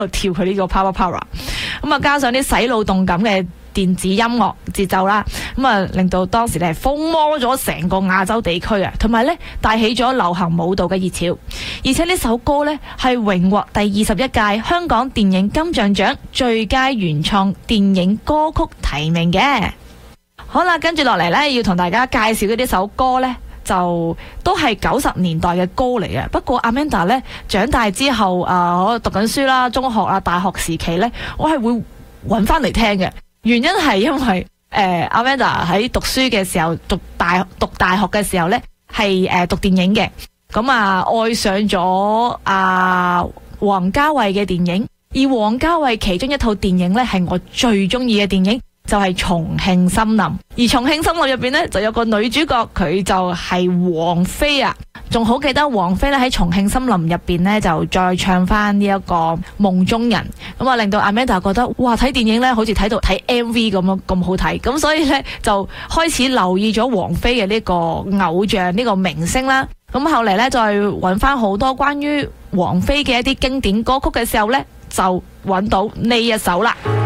跳佢呢個 Power Power， 咁啊加上啲洗腦動感嘅電子音樂節奏啦，咁啊令到當時咧風靡咗成個亞洲地區啊，同埋咧帶起咗流行舞蹈嘅熱潮。而且呢首歌咧係榮獲第21屆香港電影金像獎最佳原創電影歌曲提名嘅。好啦，跟住落嚟咧要同大家介紹嘅呢首歌咧，就都係90年代嘅歌嚟嘅。不過 Amanda 咧長大之後我讀緊書啦，中學啊、大學時期咧，我係會揾翻嚟聽嘅。原因係因為Amanda 喺讀書嘅時候，讀大學嘅時候咧係讀電影嘅，咁愛上咗王家衛嘅電影，而王家衛其中一套電影咧係我最中意嘅電影，就係重慶森林。而重慶森林入邊呢，就有個女主角，佢就係王菲啊。仲好記得王菲咧喺重慶森林入邊呢，就再唱翻呢一個夢中人，咁啊令到 Amanda 覺得哇，睇電影呢好似睇到睇 MV 咁好睇，咁所以呢，就開始留意咗王菲嘅呢個偶像，呢個明星啦。咁後嚟呢，再揾翻好多關於王菲嘅一啲經典歌曲嘅時候呢，就揾到呢一首啦。